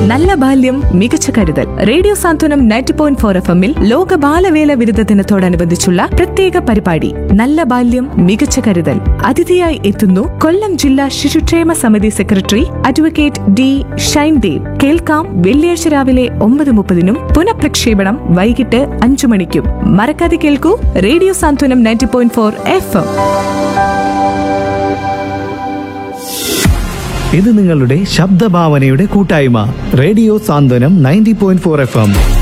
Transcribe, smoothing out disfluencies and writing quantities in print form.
നല്ല ബാല്യം മികച്ച കരുതൽ. റേഡിയോ സാന്ത്വനം 90.4 FM-ൽ ലോക ബാലവേല വിരുദ്ധ ദിനത്തോടനുബന്ധിച്ചുള്ള പ്രത്യേക പരിപാടി നല്ല ബാല്യം മികച്ച കരുതൽ. അതിഥിയായി എത്തുന്നു കൊല്ലം ജില്ലാ ശിശുക്ഷേമ സമിതി സെക്രട്ടറി അഡ്വക്കേറ്റ് ഡി ഷൈൻദേവ്. കേൾക്കാം വെള്ളിയാഴ്ച രാവിലെ 9:30 പുനഃപ്രക്ഷേപണം വൈകിട്ട് 5 മണിക്കും. മറക്കാതെ കേൾക്കൂ റേഡിയോ സാന്ത്വനം 90.4 FM. ഇത് നിങ്ങളുടെ ശബ്ദഭാവനയുടെ കൂട്ടായ്മ റേഡിയോ സാന്ത്വനം 90.4 FM.